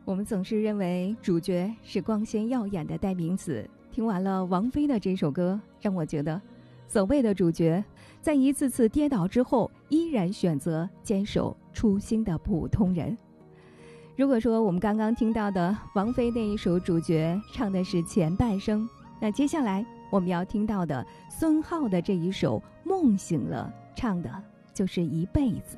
我们总是认为主角是光鲜耀眼的代名词，听完了王菲的这首歌，让我觉得所谓的主角在一次次跌倒之后依然选择坚守初心的普通人。如果说我们刚刚听到的王菲那一首主角唱的是前半生，那接下来我们要听到的孙浩的这一首梦醒了唱的就是一辈子。